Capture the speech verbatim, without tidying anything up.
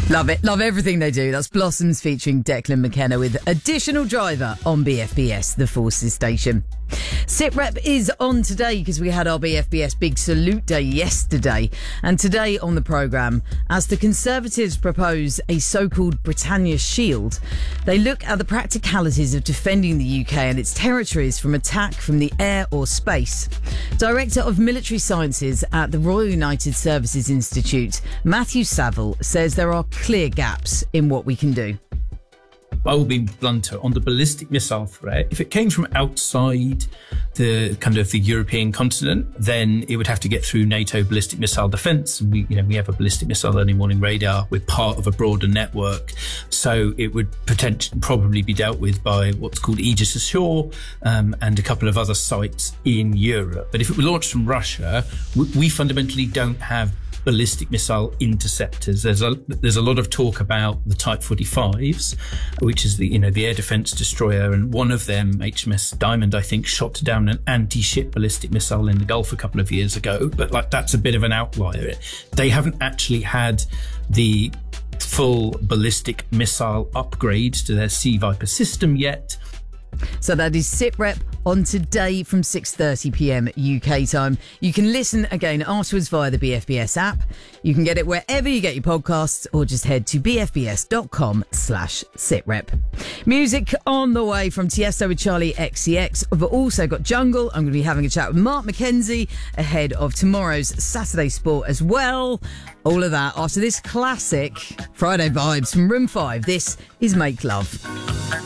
Love it. Love everything they do. That's Blossoms featuring Declan McKenna with Additional Driver on B F B S, the Forces station. SITREP is on today because we had our B F B S Big Salute Day yesterday. And today on the programme, as the Conservatives propose a so-called Britannia Shield, they look at the practicalities of defending the U K and its territories from attack from the air or space. Director of Military Sciences at the Royal United Services Institute, Matthew Saville, says there are clear gaps in what we can do. I will be blunter on the ballistic missile threat. If it came from outside the kind of the European continent, then it would have to get through NATO ballistic missile defence. We, you know, we have a ballistic missile early warning radar. We're part of a broader network, so it would potentially probably be dealt with by what's called Aegis Ashore um, and a couple of other sites in Europe. But if it were launched from Russia, we, we fundamentally don't have ballistic missile interceptors. There's a there's a lot of talk about the Type forty-fives, which is the you know the air defence destroyer, and one of them, H M S Diamond, I think, shot down an anti-ship ballistic missile in the Gulf a couple of years ago. But like that's a bit of an outlier. They haven't actually had the full ballistic missile upgrade to their Sea Viper system yet. So that is SITREP on today from six thirty p.m. U K time. You can listen again afterwards via the B F B S app. You can get it wherever you get your podcasts, or just head to bfbs.com slash sitrep. Music on the way from Tiesto with Charlie X C X. We've also got Jungle. I'm going to be having a chat with Mark McKenzie ahead of tomorrow's Saturday Sport as well. All of that after this classic Friday vibes from Room five. This is Make Love.